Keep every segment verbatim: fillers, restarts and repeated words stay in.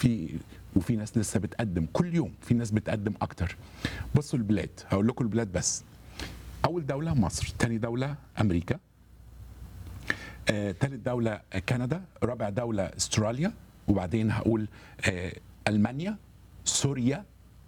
في وفي ناس لسه بتقدم كل يوم، في ناس بتقدم اكتر. بصوا البلاد، هقول لكم البلاد بس. اول دوله مصر، تاني دوله امريكا، آه، تالت دوله كندا، رابع دوله استراليا، وبعدين هقول آه، المانيا، سوريا،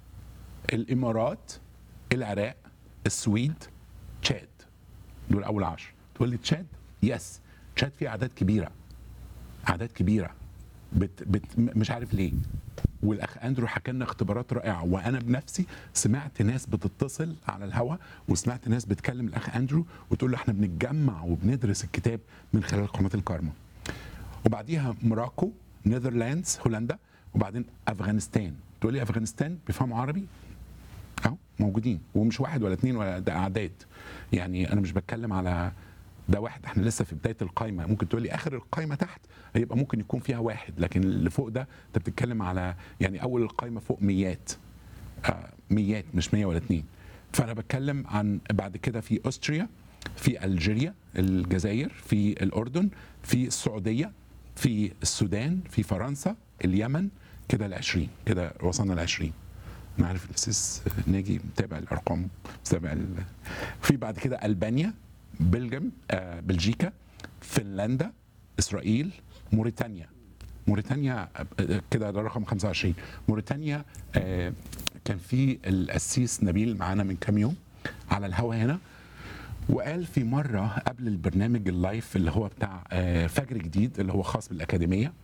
الامارات، العراق، السويد، تشاد. دول اول عشر. تقول لي تشاد؟ يس، تشاد فيه اعداد كبيره، اعداد كبيره بت بت مش عارف ليه. والاخ اندرو حكى لنا اختبارات رائعه، وانا بنفسي سمعت ناس بتتصل على الهواء، وسمعت ناس بتكلم الاخ اندرو وتقول له احنا بنتجمع وبندرس الكتاب من خلال قناه الكارما. وبعديها موراكو، نيذرلاندز، هولندا، وبعدين افغانستان. تقول لي افغانستان بيفهموا عربي؟ اهو موجودين، ومش واحد ولا اثنين، ولا ده اعداد. يعني انا مش بتكلم على ده واحد، احنا لسه في بدايه القائمه. ممكن تقول لي اخر القائمه تحت هيبقى ممكن يكون فيها واحد، لكن اللي فوق ده انت بتتكلم على يعني اول القائمه فوق ميات، آه ميات مش مية ولا اتنين. فانا بتكلم عن بعد كده في استريا، في الجيريا، الجزائر، في الاردن، في السعوديه، في السودان، في فرنسا، اليمن. كده ال عشرين، كده وصلنا ل عشرين. انا عارف الاساس ناجي متابع الارقام، متابع ال... في بعد كده البانيا، بلجم، آه بلجيكا، فنلندا، اسرائيل، موريتانيا. موريتانيا كده ده رقم خمسة وعشرين. موريتانيا آه كان في القسيس نبيل معانا من كام يوم على الهوا هنا، وقال في مره قبل البرنامج اللايف اللي هو بتاع آه فجر جديد اللي هو خاص بالاكاديميه،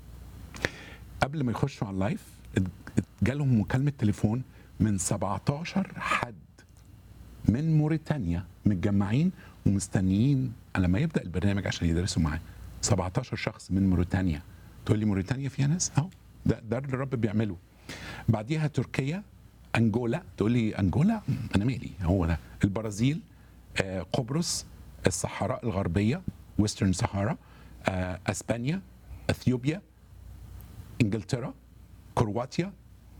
قبل ما يخشوا على اللايف جالهم مكالمه تليفون من سبعتاشر حد من موريتانيا متجمعين ومستنيين على ما يبدا البرنامج عشان يدرسوا معاه. سبعتاشر شخص من موريتانيا. تقول لي موريتانيا فيها ناس؟ اهو ده ده اللي الرب بيعمله. بعديها تركيا، انجولا. تقول لي انجولا؟ انا مالي، هو ده. البرازيل، آه، قبرص، الصحراء الغربيه، ويسترن صحارى، آه، اسبانيا، اثيوبيا، انجلترا، كرواتيا،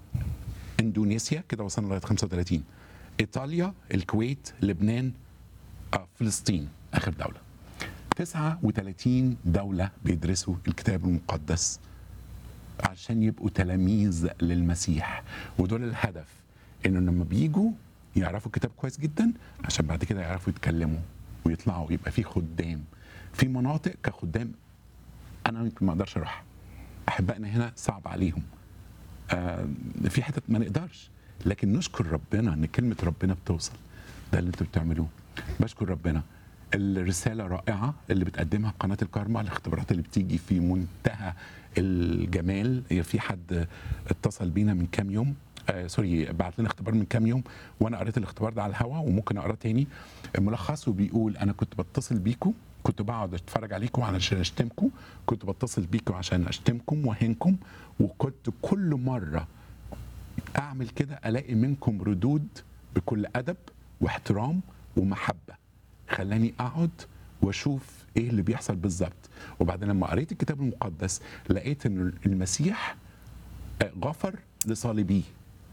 اندونيسيا. كده وصلنا لغايه خمسة وثلاثين. ايطاليا، الكويت، لبنان، آه، فلسطين اخر دوله. تسعة وثلاثين دوله بيدرسوا الكتاب المقدس عشان يبقوا تلاميذ للمسيح. ودول الهدف، انه لما بيجوا يعرفوا الكتاب كويس جدا عشان بعد كده يعرفوا يتكلموا ويطلعوا يبقى في خدام. في مناطق كخدام انا يمكن ما اقدرش اروحها، احبائنا هنا صعب عليهم، آه في حتت ما نقدرش، لكن نشكر ربنا ان كلمه ربنا بتوصل. ده اللي انتوا بتعملوه، بشكر ربنا. الرساله رائعه اللي بتقدمها قناه الكارما، الاختبارات اللي بتيجي في منتهى الجمال. في حد اتصل بينا من كام يوم، آه سوري بعت لنا اختبار من كام يوم، وانا قريت الاختبار ده على الهواء وممكن اقراه تاني. ملخصه بيقول انا كنت بتصل بيكم، كنت بقعد اتفرج عليكم علشان اشتمكم، كنت بتصل بيكم عشان اشتمكم واهنكم، وكنت كل مره اعمل كده الاقي منكم ردود بكل ادب واحترام ومحبه، خلاني اقعد واشوف ايه اللي بيحصل بالظبط. وبعدين لما قريت الكتاب المقدس لقيت ان المسيح غفر لصالبيه،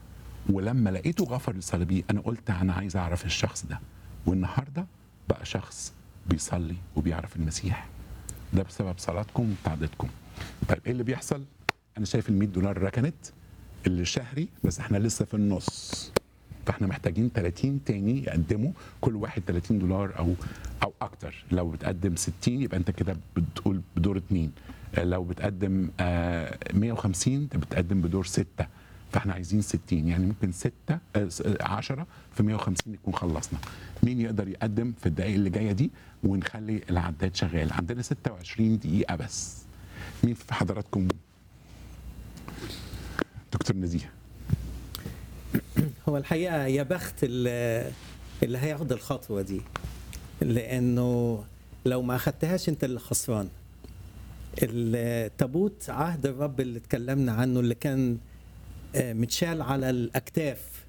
ولما لقيته غفر لصالبيه انا قلت انا عايز اعرف الشخص ده، والنهارده بقى شخص بيصلي وبيعرف المسيح. ده بسبب صلاتكم وتعديتكم. طيب ايه اللي بيحصل؟ انا شايف ال مية دولار ركنت اللي شهري، بس احنا لسه في النص، فاحنا محتاجين ثلاثين تاني يقدموا، كل واحد ثلاثين دولار او او اكتر. لو بتقدم ستين يبقى انت كده بتقول بدور اتنين، لو بتقدم مية وخمسين انت بتقدم بدور ستة، فاحنا عايزين ستين، يعني ممكن ستة عشرة في مية وخمسين يكون خلصنا. مين يقدر يقدم في الدقائق اللي جايه دي ونخلي العداد شغال؟ عندنا ستة وعشرين دقيقه بس. مين في حضراتكم؟ دكتور نزيه. هو الحقيقه يا بخت اللي اللي هياخد الخطوه دي، لانه لو ما اخدتهاش انت اللي خسران. التابوت عهد الرب اللي اتكلمنا عنه اللي كان متشال على الاكتاف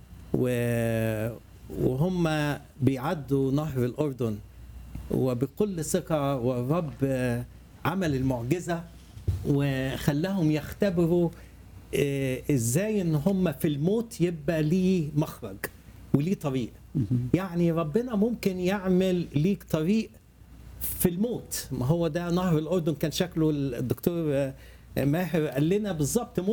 وهم بيعدوا نهر الاردن وبكل ثقه، والرب عمل المعجزه وخلاهم يختبروا ازاي ان هم في الموت يبقى ليه مخرج وليه طريق. يعني ربنا ممكن يعمل ليك طريق في الموت. ما هو ده نهر الاردن كان شكله، الدكتور ماهر قال لنا بالظبط